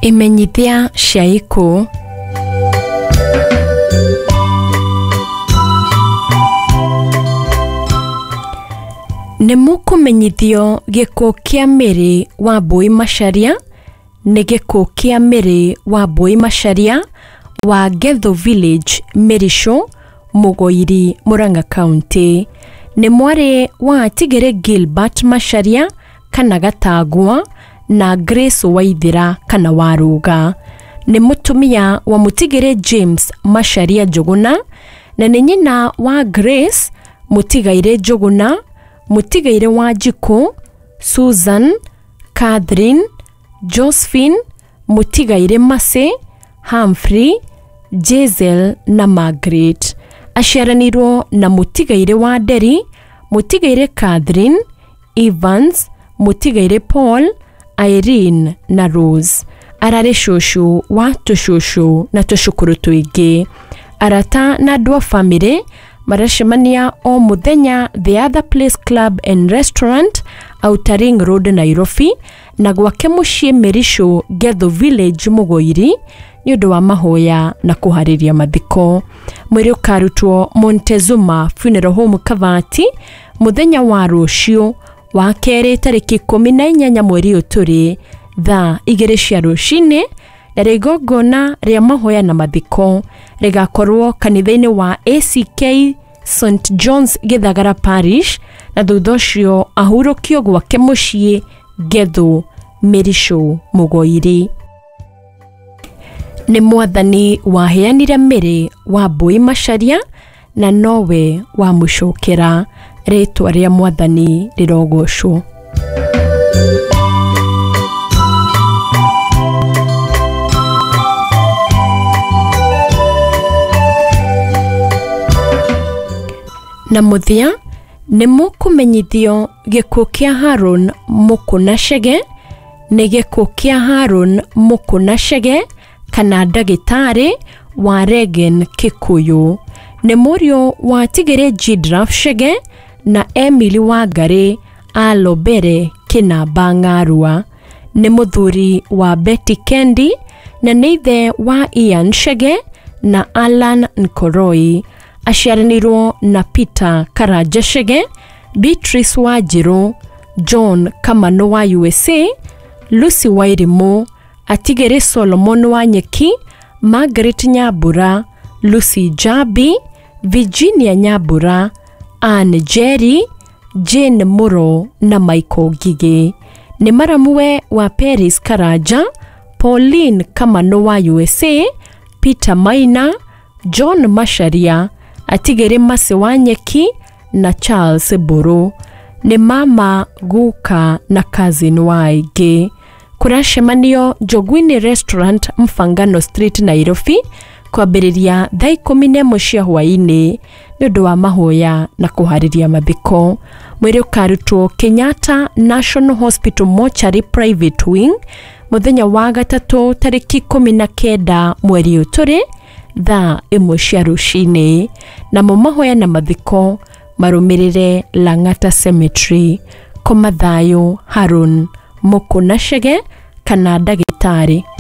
Imenyithia cia ikuũ. Nĩ mũkũmenyithio gĩkuũ kĩa Mary Wambui Macharia nĩ gĩkuũ kĩa Mary Wambui Macharia wa Getho Village, Merisho, Mugoiri, Murang'a County. Nĩ mwarĩ wa Tigere Gilbert Macharia kana Gatagwa na Grace Waithira kana Waruga. Nĩ mũtumia wa Mutigere James Macharia Njuguna na nĩ nyina wa Grace Mutigaire Njuguna, Mutigaire Wanjiku, Susan, Catherine, Josephine, Mutigaire Mase, Humphrey, Jazel na Margaret. Aciaranirwo na Mutigaire wa Nderi, Mutigaire Catherine, Evans, Mutigaire Paul, Irene na Rose. Ararĩ cũcũ wa tũcũcũ na tũcũkũrũ tũingĩ. Arata na andũ a family maracemania o muthenya The Other Place Club and Restaurant, Outer Ring Road, Nairobi, na gwake muciĩ Merisho, Getho Village, Mugoiri, nĩ ũndũ wa mahoya na kũharĩria mathiko. Mwĩrĩ ũkarutwo Montezuma Funeral Home Kavati muthenya wa rũciũ wa kerĩ tarĩki 18 mweri ũtũrĩ thaa 2 cia rũcinĩ, na igongona rĩa mahoya na mathiko rigakorwo kanitha-inĩ wa ACK St John's Githagara Parish, na thutha ũcio ahurũkio gwake muciĩ Getho, Merisho, Mugoiri. Nĩ mwathani waheanire Mary Wambui Macharia na nowe wa mũcokera. Rĩtwa rĩa mwathani rĩrogocwo. Na mũthia nĩ mũkũmenyithio gĩkuũ kĩa Haron Mũkũnachege nĩ gĩkuũ kĩa Haron Mũkũnachege kana ndagĩtarĩ wa Regen Kikuyu. Nĩ mũriũ wa Tigere Jidraf Chege na Emily Wangari a Lobere Kinamba Ng'arua. Nĩ mũthuri wa Betty Kendi na nĩ ithe wa Ian Chege na Alan Nkoroi. Aciaranirwo na Peter Karanja Chege, Beatrice Wanjiru, John Kamano wa USA, Lucy Wairimu, Atigere Solomon Wanyeki, Margaret Nyambura, Lucy Jabi, Virginia Nyambura, Anne Jerry, Jane Muro na Michael Gigi. Nĩ maramwe wa Paris Karanja, Pauline Kamano wa USA, Peter Maina, John Macharia, Atigere Mase Wanyeki na Charles Buru. Nĩ mama Guka na cousin wa aingĩ. Kũracemanio Jogwini Restaurant, Mfangano Street, Nairobi, kwambĩrĩria thaa 11 cia hwaĩ-inĩ nĩ ũndũ wa mahoya na kũharĩria mathiko. Mwĩrĩ ũkarutwo Kenyatta National Hospital Mortuary Private Wing muthenya wa gatatũ tarĩki 19 mweri ũtũrĩ thaa 1 cia rũcinĩ, na mahoya na mathiko marũmĩrĩre Lang'ata Cemetery. Koma thayũ Haron Mũkũnachege kana ndagĩtarĩ.